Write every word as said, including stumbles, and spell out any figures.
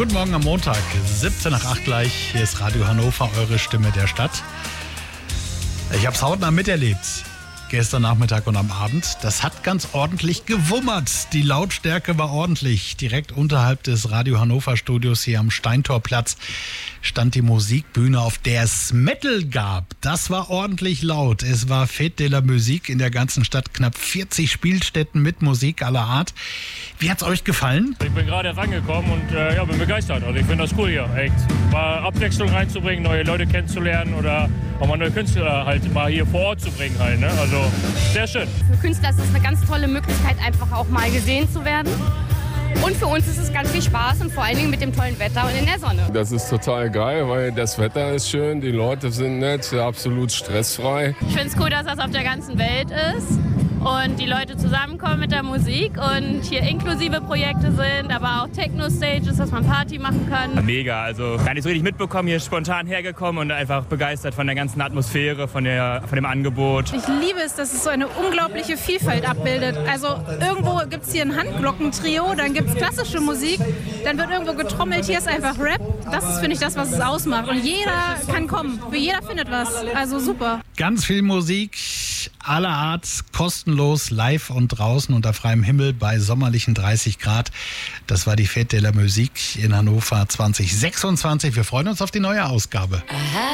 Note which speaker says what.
Speaker 1: Guten Morgen am Montag, siebzehn nach acht gleich. Hier ist Radio Hannover, eure Stimme der Stadt. Ich habe es hautnah miterlebt. Gestern Nachmittag und am Abend. Das hat ganz ordentlich gewummert. Die Lautstärke war ordentlich. Direkt unterhalb des Radio Hannover Studios hier am Steintorplatz stand die Musikbühne, auf der es Metal gab. Das war ordentlich laut. Es war Fête de la Musique in der ganzen Stadt. Knapp vierzig Spielstätten mit Musik aller Art. Wie hat's euch gefallen?
Speaker 2: Ich bin gerade erst angekommen und äh, ja, bin begeistert. Also ich finde das cool hier, echt. Mal Abwechslung reinzubringen, neue Leute kennenzulernen oder auch mal neue Künstler halt mal hier vor Ort zu bringen halt, ne? Also sehr schön.
Speaker 3: Für Künstler ist es eine ganz tolle Möglichkeit, einfach auch mal gesehen zu werden. Und für uns ist es ganz viel Spaß und vor allen Dingen mit dem tollen Wetter und in der Sonne.
Speaker 4: Das ist total geil, weil das Wetter ist schön, die Leute sind nett, absolut stressfrei.
Speaker 5: Ich finde es cool, dass das auf der ganzen Welt ist und die Leute zusammenkommen mit der Musik und hier inklusive Projekte sind, aber auch Techno-Stages, dass man Party machen kann.
Speaker 6: Mega, also gar nicht so richtig mitbekommen, hier spontan hergekommen und einfach begeistert von der ganzen Atmosphäre, von, der, von dem Angebot.
Speaker 7: Ich liebe es, dass es so eine unglaubliche Vielfalt abbildet. Also irgendwo gibt es hier ein Handglockentrio, dann gibt es klassische Musik, dann wird irgendwo getrommelt, hier ist einfach Rap. Das ist, finde ich, das, was es ausmacht. Und jeder kann kommen, für jeder findet was. Also super.
Speaker 1: Ganz viel Musik aller Art, kostenlos, live und draußen unter freiem Himmel bei sommerlichen dreißig Grad. Das war die Fête de la Musique in Hannover zwanzig sechsundzwanzig. Wir freuen uns auf die neue Ausgabe. Aha.